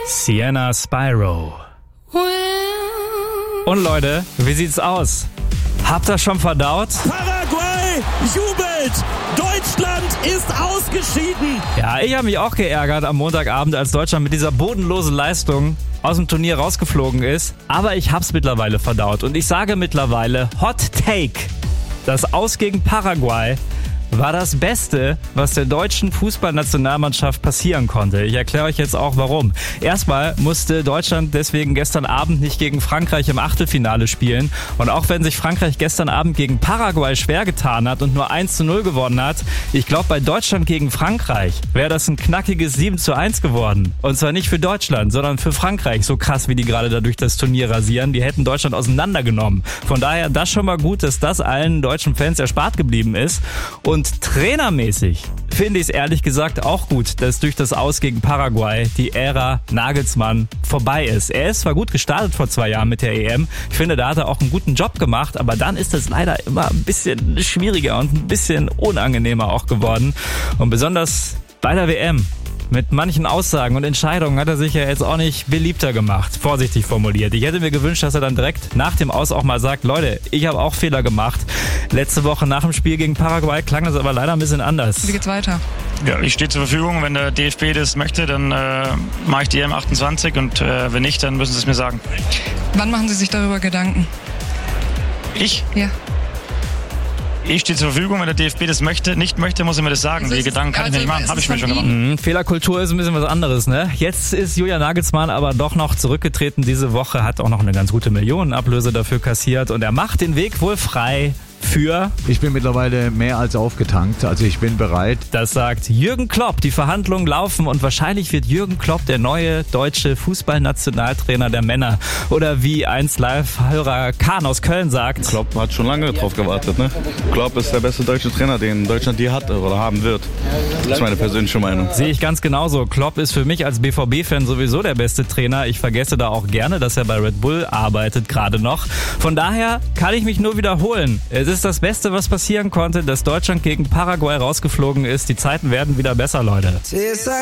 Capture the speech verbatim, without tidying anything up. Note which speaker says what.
Speaker 1: Sienna Spyro. Und Leute, wie sieht's aus? Habt ihr schon verdaut?
Speaker 2: Paraguay jubelt! Deutschland ist ausgeschieden!
Speaker 1: Ja, ich habe mich auch geärgert am Montagabend, als Deutschland mit dieser bodenlosen Leistung aus dem Turnier rausgeflogen ist. Aber ich hab's mittlerweile verdaut. Und ich sage mittlerweile, Hot Take. Das Aus gegen Paraguay war das Beste, was der deutschen Fußballnationalmannschaft passieren konnte. Ich erkläre euch jetzt auch warum. Erstmal musste Deutschland deswegen gestern Abend nicht gegen Frankreich im Achtelfinale spielen. Und auch wenn sich Frankreich gestern Abend gegen Paraguay schwer getan hat und nur eins zu null gewonnen hat, ich glaube, bei Deutschland gegen Frankreich wäre das ein knackiges sieben zu eins geworden. Und zwar nicht für Deutschland, sondern für Frankreich. So krass, wie die gerade dadurch das Turnier rasieren. Die hätten Deutschland auseinandergenommen. Von daher, das schon mal gut, dass das allen deutschen Fans erspart geblieben ist. Und Und trainermäßig finde ich es ehrlich gesagt auch gut, dass durch das Aus gegen Paraguay die Ära Nagelsmann vorbei ist. Er ist zwar gut gestartet vor zwei Jahren mit der E M. Ich finde, da hat er auch einen guten Job gemacht, aber dann ist es leider immer ein bisschen schwieriger und ein bisschen unangenehmer auch geworden. Und besonders bei der W M. Mit manchen Aussagen und Entscheidungen hat er sich ja jetzt auch nicht beliebter gemacht, vorsichtig formuliert. Ich hätte mir gewünscht, dass er dann direkt nach dem Aus auch mal sagt, Leute, ich habe auch Fehler gemacht. Letzte Woche nach dem Spiel gegen Paraguay klang das aber leider ein bisschen anders.
Speaker 3: Wie geht's weiter?
Speaker 4: Ja, ich stehe zur Verfügung. Wenn der D F B das möchte, dann äh, mache ich die E M achtundzwanzig und äh, wenn nicht, dann müssen Sie es mir sagen.
Speaker 3: Wann machen Sie sich darüber Gedanken?
Speaker 4: Ich?
Speaker 3: Ja.
Speaker 4: Ich stehe zur Verfügung, wenn der D F B das möchte, nicht möchte, muss er mir das sagen.
Speaker 3: Also
Speaker 4: die
Speaker 3: ist,
Speaker 4: Gedanken kann
Speaker 3: also
Speaker 4: ich mir nicht machen, habe ich mir schon gemacht.
Speaker 1: Mhm, Fehlerkultur ist ein bisschen was anderes, ne? Jetzt ist Julian Nagelsmann aber doch noch zurückgetreten diese Woche, hat auch noch eine ganz gute Millionenablöse dafür kassiert und er macht den Weg wohl frei für...
Speaker 5: Ich bin mittlerweile mehr als aufgetankt, also ich bin bereit.
Speaker 1: Das sagt Jürgen Klopp. Die Verhandlungen laufen und wahrscheinlich wird Jürgen Klopp der neue deutsche Fußballnationaltrainer der Männer. Oder wie einst Live-Hörer Kahn aus Köln sagt.
Speaker 6: Klopp hat schon lange drauf gewartet, ne? Klopp ist der beste deutsche Trainer, den Deutschland je hat oder haben wird. Das ist meine persönliche Meinung.
Speaker 1: Sehe ich ganz genauso. Klopp ist für mich als B V B-Fan sowieso der beste Trainer. Ich vergesse da auch gerne, dass er bei Red Bull arbeitet, gerade noch. Von daher kann ich mich nur wiederholen. Es ist das Beste, was passieren konnte, dass Deutschland gegen Paraguay rausgeflogen ist. Die Zeiten werden wieder besser, Leute.